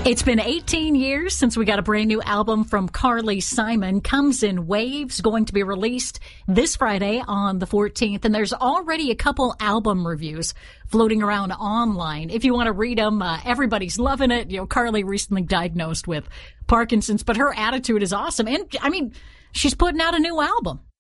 It's been 18 years since we got a brand new album from Carly Simon. Comes in Waves, going to be released this Friday on the 14th. And there's already a couple album reviews floating around online. If you want to read them, everybody's loving it. You know, Carly recently diagnosed with Parkinson's, but her attitude is awesome. And I mean, she's putting out a new album.